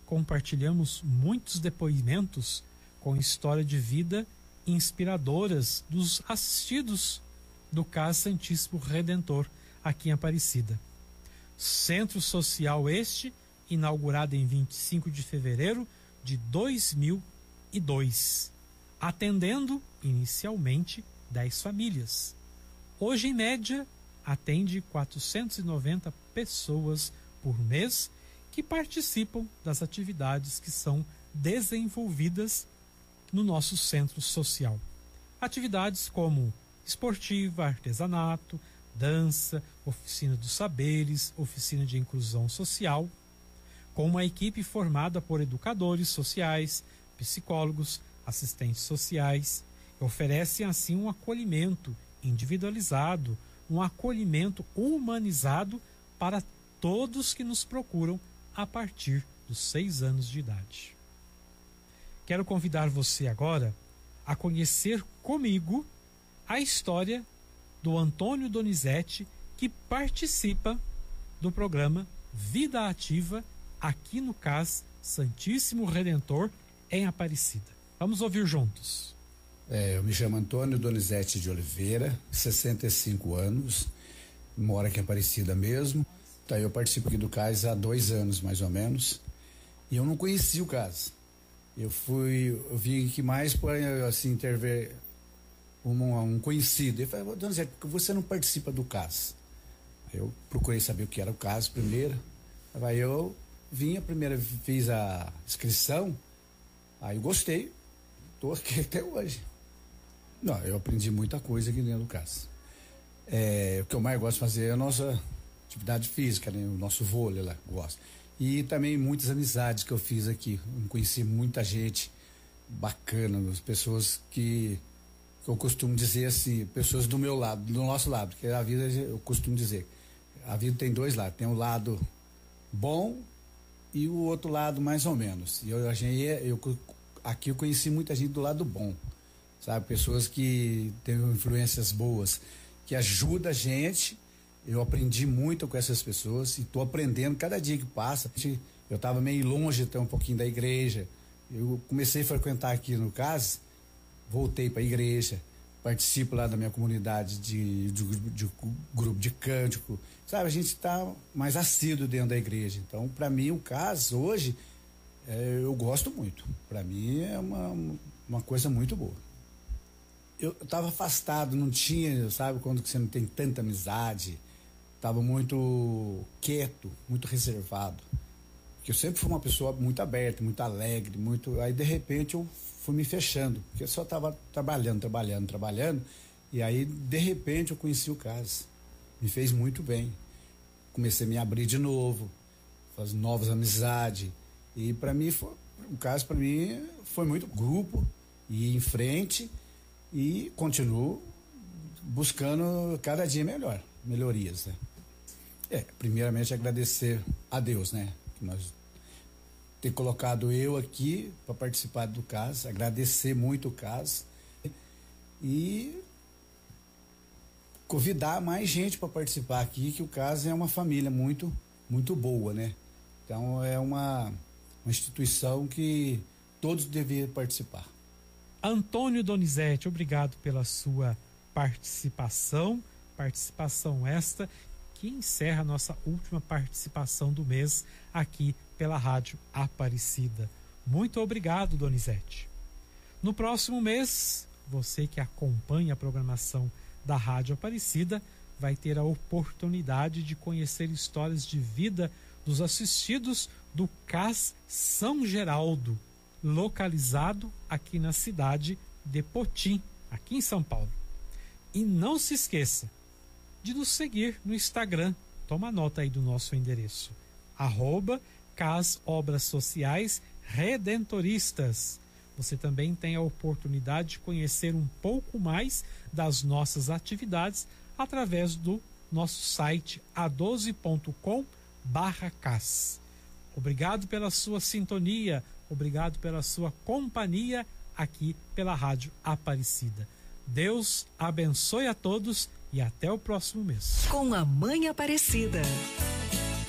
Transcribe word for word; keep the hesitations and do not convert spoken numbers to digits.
compartilhamos muitos depoimentos com história de vida inspiradoras dos assistidos do C A S Santíssimo Redentor aqui em Aparecida. Centro social este, inaugurado em vinte e cinco de fevereiro de dois mil e dois, atendendo inicialmente dez famílias. Hoje, em média, atende quatrocentas e noventa pessoas por mês que participam das atividades que são desenvolvidas no nosso centro social. Atividades como esportiva, artesanato, dança, oficina dos saberes, oficina de inclusão social, com uma equipe formada por educadores sociais, psicólogos, assistentes sociais, oferecem assim um acolhimento individualizado, um acolhimento humanizado para todos que nos procuram a partir dos seis anos de idade. Quero convidar você agora a conhecer comigo a história do Antônio Donizete, que participa do programa Vida Ativa aqui no C A S Santíssimo Redentor em Aparecida. Vamos ouvir juntos. É, eu me chamo Antônio Donizete de Oliveira, sessenta e cinco anos, moro aqui em Aparecida mesmo. Tá, eu participo aqui do C A S há dois anos, mais ou menos, e eu não conhecia o C A S. Eu fui, eu vim aqui mais por, assim, interver um, um conhecido. Ele falou: Donizete, por que você não participa do C A S? Aí eu procurei saber o que era o C A S primeiro. Aí eu vim, a primeira, fiz a inscrição, aí eu gostei, tô aqui até hoje. Não, eu aprendi muita coisa aqui dentro do C A S. É, o que eu mais gosto de fazer é a nossa atividade física, né? O nosso vôlei lá, gosto. E também muitas amizades que eu fiz aqui. Eu conheci muita gente bacana, as pessoas que, que eu costumo dizer assim, pessoas do meu lado, do nosso lado, porque a vida, eu costumo dizer, a vida tem dois lados, tem um lado bom e o outro lado mais ou menos. E eu, eu, aqui eu conheci muita gente do lado bom, sabe? Pessoas que têm influências boas, que ajudam a gente. Eu aprendi muito com essas pessoas e estou aprendendo cada dia que passa. Eu estava meio longe até um pouquinho da igreja. Eu comecei a frequentar aqui no C A S, voltei para a igreja, participo lá da minha comunidade de, de, de, de grupo de cântico. Sabe, a gente está mais assíduo dentro da igreja. Então, para mim, o C A S hoje, é, eu gosto muito. Para mim é uma, uma coisa muito boa. Eu estava afastado, não tinha, sabe, quando você não tem tanta amizade. Estava muito quieto, muito reservado. Porque eu sempre fui uma pessoa muito aberta, muito alegre, muito. Aí de repente eu fui me fechando, porque eu só estava trabalhando, trabalhando, trabalhando. E aí de repente eu conheci o C A S. Me fez muito bem. Comecei a me abrir de novo, fazer novas amizades. E para mim foi, o C A S para mim foi muito grupo, ir em frente e continuo buscando cada dia melhor, melhorias, né? É, primeiramente agradecer a Deus, né? Que nós ter colocado eu aqui para participar do C A S, agradecer muito o C A S e convidar mais gente para participar aqui, que o C A S é uma família muito, muito boa, né? Então é uma, uma instituição que todos deveriam participar. Antônio Donizete, obrigado pela sua participação, participação esta que encerra a nossa última participação do mês aqui pela Rádio Aparecida. Muito obrigado, Donizete. No próximo mês, você que acompanha a programação da Rádio Aparecida vai ter a oportunidade de conhecer histórias de vida dos assistidos do C A S São Geraldo, localizado aqui na cidade de Potim, aqui em São Paulo. E não se esqueça de nos seguir no Instagram. Toma nota aí do nosso endereço, arroba C A S Obras Sociais Redentoristas. Você também tem a oportunidade de conhecer um pouco mais das nossas atividades através do nosso site a doze ponto com barra C A S. Obrigado pela sua sintonia, obrigado pela sua companhia aqui pela Rádio Aparecida. Deus abençoe a todos e até o próximo mês. Com a Mãe Aparecida.